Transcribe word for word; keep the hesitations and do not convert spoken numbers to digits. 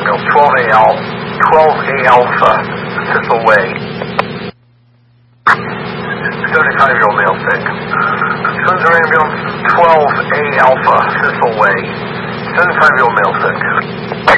ambulance, twelve A Al, twelve A Alpha, Thistle Way. seventy-five-year-old male sick. Sensor ambulance, twelve A Alpha, Thistle Way. seventy-five-year-old male sick.